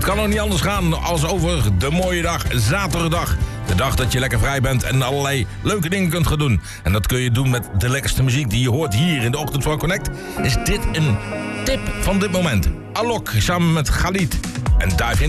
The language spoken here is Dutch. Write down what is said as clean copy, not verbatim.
kan ook niet anders gaan als over de mooie dag, zaterdag. De dag dat je lekker vrij bent en allerlei leuke dingen kunt gaan doen. En dat kun je doen met de lekkerste muziek die je hoort hier in de Ochtend van Connect. Is dit een tip van dit moment? Alok samen met Khalid. En duik in.